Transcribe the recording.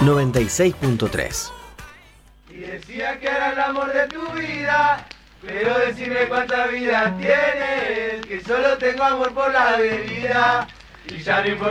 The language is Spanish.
96.3. Y decía que era el amor de tu vida, pero decime cuánta vida tienes, que solo tengo amor por la bebida, y ya no importa.